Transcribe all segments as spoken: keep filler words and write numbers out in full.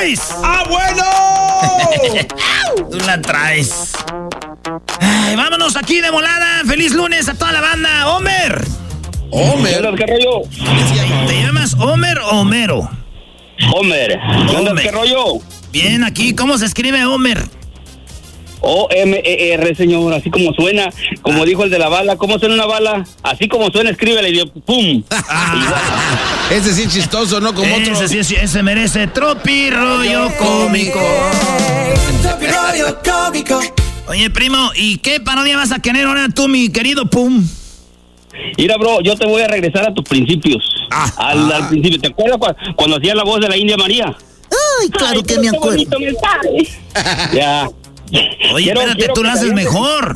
traes. ¡Ah, bueno! Tú la traes. Ay, vámonos aquí de volada. Feliz lunes a toda la banda. Homer. Homer. ¿Qué rollo? ¿Te llamas Homer o Homero? Homer. Homer. ¿Qué rollo? Bien, aquí, ¿cómo se escribe Homer? O M E R, señor, así como suena, como dijo el de la bala. ¿Cómo suena una bala? Así como suena, escríbele y dio ¡pum! Ah, ese sí es chistoso, ¿no? Como ese, otro. sí, sí, ese merece tropi rollo cómico. Tropi rollo cómico. Oye, primo, ¿y qué parodia vas a querer ahora tú, mi querido Pum? Mira, bro, yo te voy a regresar a tus principios. Ah, al, ah. al principio. ¿Te acuerdas cuando, cuando hacía la voz de la India María? Ay, claro Ay, que me qué acuerdo. bonito mensaje. Ya. Oye, Quiero- espérate, quiero tú que lo te haces avientes. mejor.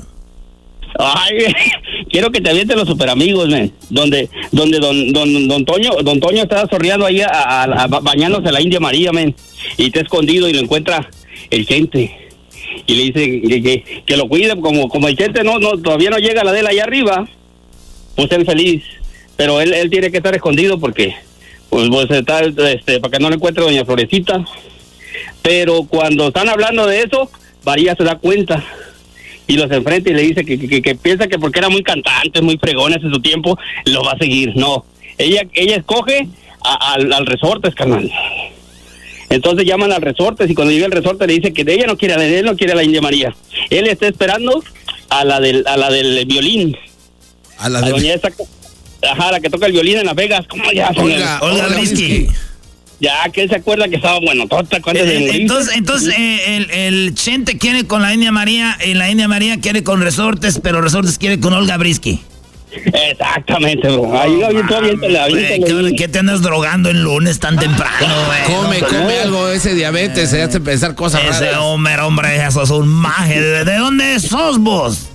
Ay, quiero que te avientes los super amigos, men. Donde, donde don, don, don Toño, don Toño estaba sorreando ahí a, a, a- bañándose a la India María, men. Y está escondido y lo encuentra el Chente. Y le dice que, que, que lo cuide, como, como el Chente no, no, todavía no llega a la de él allá arriba, pues él feliz. Pero él, él tiene que estar escondido porque, pues, pues está, este, para que no lo encuentre doña Florecita. Pero cuando están hablando de eso, María se da cuenta y los enfrenta y le dice que, que, que piensa que porque era muy cantante, muy fregones en su tiempo, lo va a seguir. No, ella ella escoge a, al, al Resortes, carnal. Entonces llaman al Resortes y cuando llega el Resortes le dice que de ella no quiere, de él no quiere a la India María. Él está esperando a la del, a la del violín. A la A de... doña esa, ajá, la que toca el violín en Las Vegas. ¿Cómo ya? Olga, Olga Olga Brisky. Brisky. Ya, que él se acuerda que estaba bueno, tota, cuando se morir. Entonces, entonces eh, el, el Chente quiere con la India María y la India María quiere con Resortes, pero Resortes quiere con Olga Brisky. Exactamente, bro. Ahí aviento, aviéntale, aviéntale. Güey, ¿qué, ¿Qué te andas drogando el lunes tan temprano, güey? Come, no, come no. algo, ese diabetes, se hace pensar cosas Ese raras. Homer, hombre, eso es un maje. ¿De, de dónde sos vos?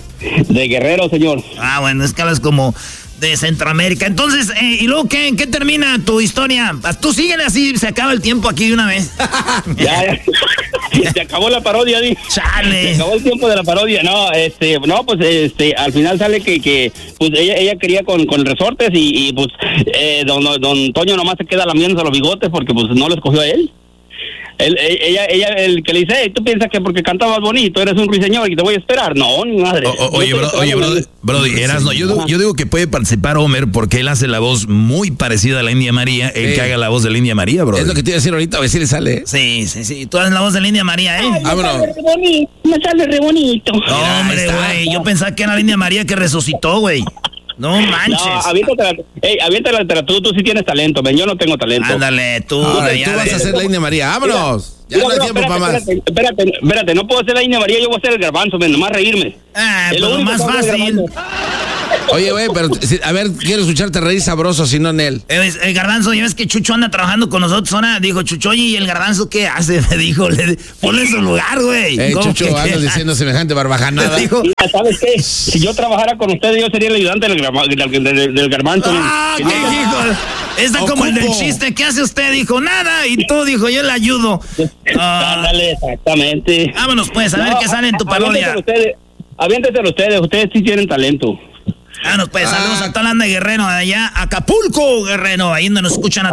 De Guerrero, señor. Ah, bueno, es que hablas como de Centroamérica. Entonces, eh, ¿y luego qué, qué termina tu historia? Tú síguele así, se acaba el tiempo aquí de una vez. Ya, ya. Se acabó la parodia, di. Chale. Se acabó el tiempo de la parodia. No, este, no, pues este, al final sale que, que pues ella, ella quería con, con Resortes y, y pues eh, don, don Toño nomás se queda lamiéndose los bigotes porque pues no lo escogió a él. Él, ella, ella, el que le dice, hey, tú piensas que porque cantabas bonito eres un ruiseñor y te voy a esperar. No, ni madre. O- o- oye, Yo bro, estoy oye, bro, esperando. Brody, Erasno, yo, digo- yo digo que puede participar Homer porque él hace la voz muy parecida a la India María, él Sí. que haga la voz de la India María, bro. Es lo que te iba a decir ahorita, a ver si le sale. ¿eh? Sí, sí, sí. Tú haces la voz de la India María, ¿eh? Ay, me Vámonos. sale re bonito, me sale re bonito. No, hombre, está. güey. Yo pensaba que era la India María que resucitó, güey. No manches. No, aviéntatela, ey, aviéntatela, tú, tú sí tienes talento, ven, yo no tengo talento. Ándale, tú. Ahora, ya tú vas ves. a hacer la India María, vámonos. Ya Mira, no hay bro, tiempo para más. espérate, espérate, espérate, espérate, no puedo ser la India María, yo voy a ser el garbanzo, ven, nomás reírme. Ah, Es pues lo lo único más que hago, el fácil. garbanzo. Oye, güey, pero si- a ver, quiero escucharte reír sabroso, si no en él. Eh, es- El garbanzo, ya ves que Chucho anda trabajando con nosotros. Ahora dijo Chucho, oye, ¿y el garbanzo qué hace? Me dijo, le, ponle en su lugar, güey. Eh, ¿Cómo Chucho, que qué andas hace? diciendo semejante barbajanada. Dijo, Mira, ¿sabes qué? Si yo trabajara con ustedes, yo sería el ayudante del, garba- del, del- del garbanzo. ah, ven. ¿qué dijo? Está como el del Ocupo. chiste. ¿Qué hace usted? Dijo, nada. Y tú, dijo, yo le ayudo. Ah, Ándale, exactamente. vámonos, pues, a ver No, qué sale en tu a- parodia. aviéntenselo ustedes, aviéntenselo ustedes, ustedes sí tienen talento. Vámonos, pues, saludos Ah. a toda la banda de Guerrero, de allá, Acapulco, Guerrero, ahí donde nos escuchan a